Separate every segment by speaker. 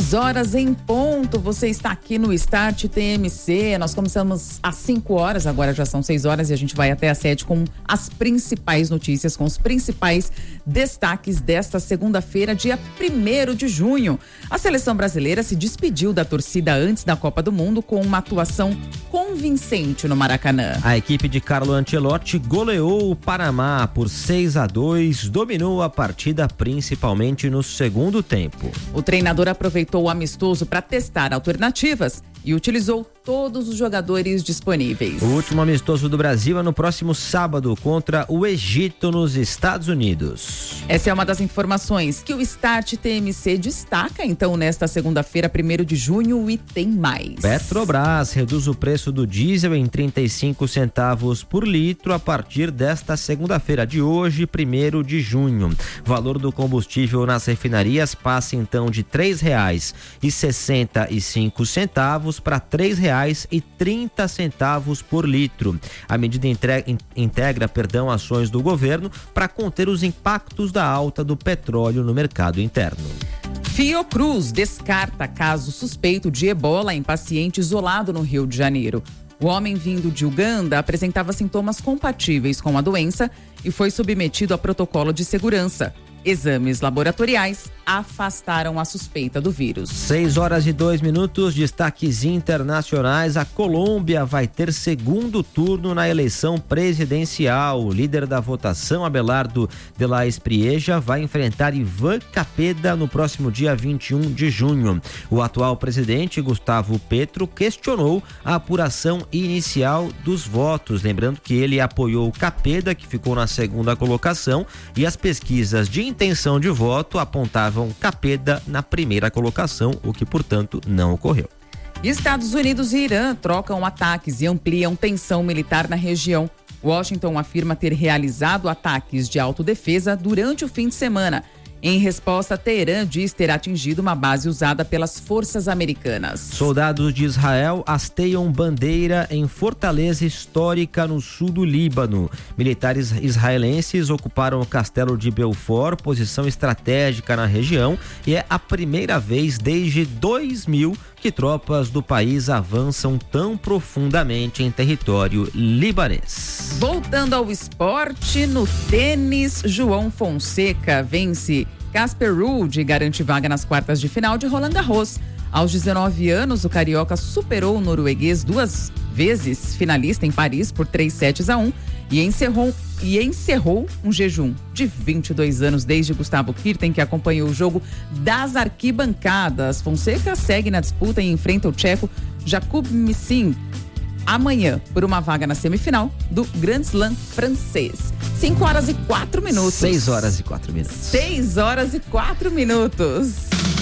Speaker 1: 6 horas em ponto, você está aqui no Start TMC, nós começamos às 5 horas, agora já são 6 horas e a gente vai até às 7 com as principais notícias, com os principais destaques desta segunda-feira, dia 1º de junho. A seleção brasileira se despediu da torcida antes da Copa do Mundo com uma atuação convincente no Maracanã.
Speaker 2: A equipe de Carlo Ancelotti goleou o Panamá por 6-2, dominou a partida principalmente no segundo tempo.
Speaker 1: O treinador aproveitou o amistoso para testar alternativas e utilizou todos os jogadores disponíveis.
Speaker 2: O último amistoso do Brasil é no próximo sábado contra o Egito nos Estados Unidos.
Speaker 1: Essa é uma das informações que o Start TMC destaca então nesta segunda-feira, 1º de junho, e tem mais.
Speaker 2: Petrobras reduz o preço do diesel em 35 centavos por litro a partir desta segunda-feira de hoje, 1º de junho. O valor do combustível nas refinarias passa então de R$ 3,65 para R$ 3,30 por litro. A medida integra ações do governo para conter os impactos da alta do petróleo no mercado interno.
Speaker 1: Fiocruz descarta caso suspeito de ebola em paciente isolado no Rio de Janeiro. O homem vindo de Uganda apresentava sintomas compatíveis com a doença e foi submetido a protocolo de segurança. Exames laboratoriais afastaram a suspeita do vírus.
Speaker 2: 6 horas e 2 minutos, destaques internacionais. A Colômbia vai ter segundo turno na eleição presidencial. O líder da votação, Abelardo de la Espriella, vai enfrentar Ivan Cepeda no próximo dia 21 de junho. O atual presidente, Gustavo Petro, questionou a apuração inicial dos votos. Lembrando que ele apoiou Cepeda, que ficou na segunda colocação, e as pesquisas de intenção de voto apontavam Cepeda na primeira colocação, o que, portanto, não ocorreu.
Speaker 1: Estados Unidos e Irã trocam ataques e ampliam tensão militar na região. Washington afirma ter realizado ataques de autodefesa durante o fim de semana. Em resposta, Teherã diz ter atingido uma base usada pelas forças americanas.
Speaker 2: Soldados de Israel hasteiam bandeira em fortaleza histórica no sul do Líbano. Militares israelenses ocuparam o castelo de Belfort, posição estratégica na região, e é a primeira vez desde 2000 que tropas do país avançam tão profundamente em território libanês.
Speaker 1: Voltando ao esporte, no tênis, João Fonseca vence Casper Ruud e garante vaga nas quartas de final de Roland Garros. Aos 19 anos, o carioca superou o norueguês 2 vezes finalista em Paris por 3-1 e encerrou um jejum de 22 anos desde Gustavo Kirten, que acompanhou o jogo das arquibancadas. Fonseca segue na disputa e enfrenta o tcheco Jakub Missin amanhã por uma vaga na semifinal do Grand Slam francês. 5 horas e 4 minutos.
Speaker 2: 6 horas e 4 minutos.
Speaker 1: 6 horas e 4 minutos.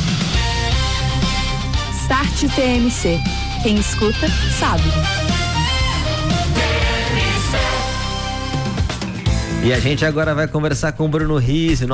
Speaker 3: Start TMC. Quem escuta, sabe.
Speaker 2: E a gente agora vai conversar com o Bruno Rizzi,